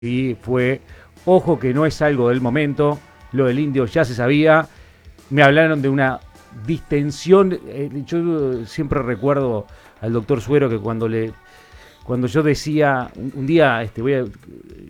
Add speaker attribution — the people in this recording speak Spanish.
Speaker 1: Y fue, ojo que no es algo del momento, lo del indio ya se sabía, me hablaron de una distensión, yo siempre recuerdo al doctor Suero que cuando yo decía, un día voy a